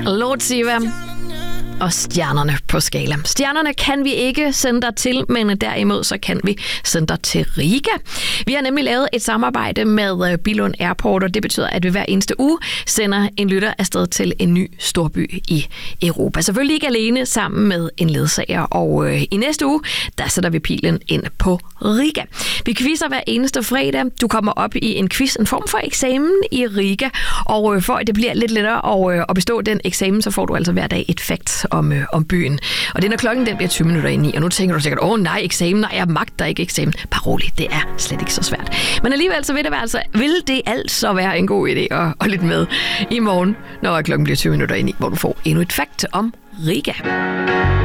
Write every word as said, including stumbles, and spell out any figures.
Lord Siva og Stjernerne på Skala. Stjernerne kan vi ikke sende dig til, men derimod så kan vi sende dig til Riga. Vi har nemlig lavet et samarbejde med Billund Airport, og det betyder, at vi hver eneste uge sender en lytter afsted til en ny storby i Europa. Selvfølgelig ikke alene, sammen med en ledsager, og øh, i næste uge, der sætter vi pilen ind på Riga. Vi quizzer hver eneste fredag. Du kommer op i en quiz, en form for eksamen i Riga, og øh, for at det bliver lidt lettere at, øh, at bestå den eksamen, så får du altså hver dag et fakt om, øh, om byen. Og det er, når klokken den bliver tyve minutter ind i, og nu tænker du sikkert, åh nej, eksamen, nej, jeg magter ikke eksamen. Bare rolig, det er slet ikke så svært. Men alligevel så vil det, være, altså, vil det altså være en god idé at, at lytte med i morgen, når klokken bliver tyve minutter ind i, hvor du får endnu et fakt om Riga.